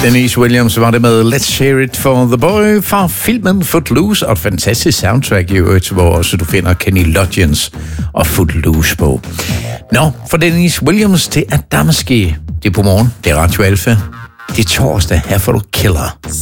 Denise Williams var det med Let's Share It for the Boy fra filmen Footloose, og et fantastisk soundtrack i øvrigt, hvor også du finder Kenny Loggins og Footloose på. Nå, for Denise Williams til Adamski. Det er på morgen, det er Radio Alfa. Det er torsdag, her får du Killer.